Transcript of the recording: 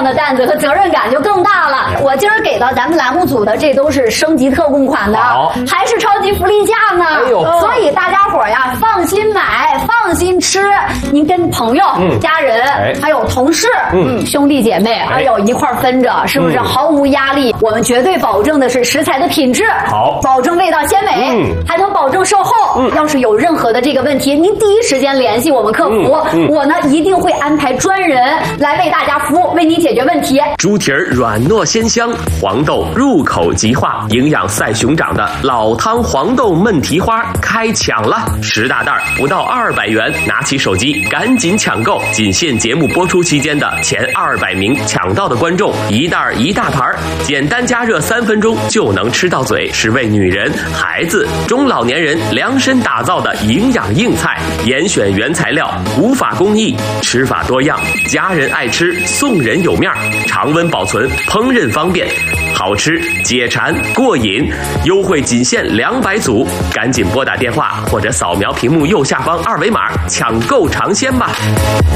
的担子和责任感就更大了。我今儿给到咱们栏目组的，这都是升级特供款的，还是超级福利价呢。所以大家伙呀，放心买，放心吃。您跟朋友、家人，还有同事、兄弟姐妹，哎呦一块分着，是不是毫无压力？我们绝对保证的是食材的品质，好，保证味道鲜美，还能保证售后。要是有任何的这个问题，您第一时间联系我们客服，我呢一定会安排专人来为大家服务，为您解决问题。 猪蹄儿软糯鲜香，黄豆入口即化，营养赛熊掌的老汤黄豆焖蹄花开抢了，10大袋不到200元，拿起手机赶紧抢购，仅限节目播出期间的前200名抢到的观众，1袋1大盘，简单加热3分钟就能吃到嘴，是为女人、孩子、中老年人量身打造的营养硬菜，严选原材料，古法工艺，吃法多样，家人爱吃，送人有面，常温保存，烹饪方便，好吃解馋过瘾，优惠仅限200组，赶紧拨打电话或者扫描屏幕右下方2维码抢购尝鲜吧。